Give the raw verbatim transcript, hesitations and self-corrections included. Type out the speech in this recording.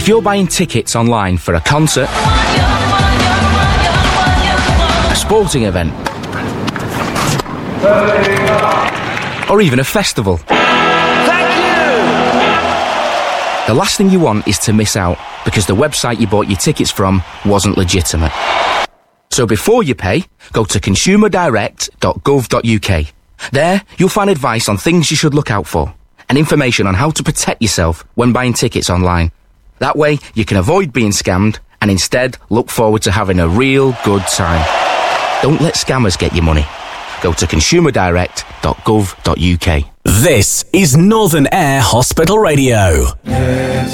If you're buying tickets online for a concert, a sporting event, or even a festival, the last thing you want is to miss out because the website you bought your tickets from wasn't legitimate. So before you pay, go to consumer direct dot gov dot U K. There, you'll find advice on things you should look out for and information on how to protect yourself when buying tickets online. That way, you can avoid being scammed and instead look forward to having a real good time. Don't let scammers get your money. Go to consumer direct dot gov dot U K. This is Northern Air Hospital Radio.